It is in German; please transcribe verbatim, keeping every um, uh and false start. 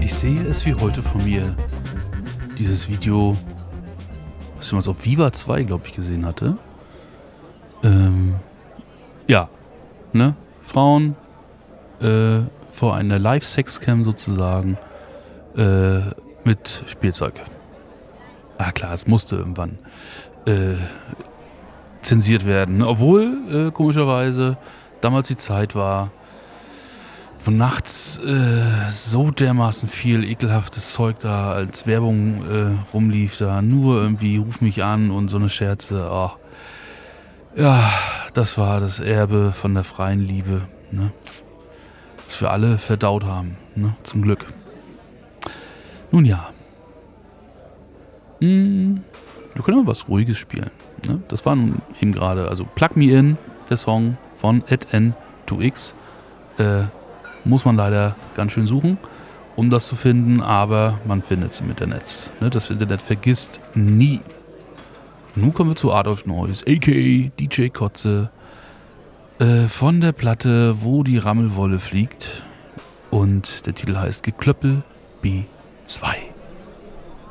Ich sehe es wie heute von mir. Dieses Video, was ich mal auf Viva zwei, glaube ich, gesehen hatte. Ähm, ja, ne? Frauen äh, vor einer Live-Sex-Cam sozusagen äh, mit Spielzeug. Ah klar, es musste irgendwann äh, zensiert werden. Obwohl, äh, komischerweise, damals die Zeit war, wo nachts äh, so dermaßen viel ekelhaftes Zeug da als Werbung äh, rumlief, da nur irgendwie ruf mich an und so eine Scherze. Oh. Ja, das war das Erbe von der freien Liebe, ne? Das wir alle verdaut haben, ne? Zum Glück. Nun ja. Hm, wir können mal was Ruhiges spielen, ne? Das war nun eben gerade, also Plug Me In, der Song von Ed N zwei X. Äh, muss man leider ganz schön suchen, um das zu finden, aber man findet es im Internet. Ne? Das Internet vergisst nie. Nun kommen wir zu Adolf Noise, a k a. D J Kotze, äh, von der Platte Wo die Rammelwolle fliegt, und der Titel heißt Geklöppel B zwei.